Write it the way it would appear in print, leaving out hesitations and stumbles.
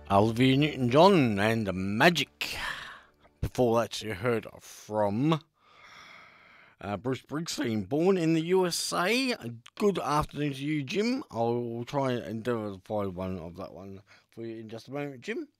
Olivia Newton-John and Magic. Before that, you heard from Bruce Springsteen, born in the USA. Good afternoon to you, Jim. I'll try and endeavour to find one of that one for you in just a moment, Jim.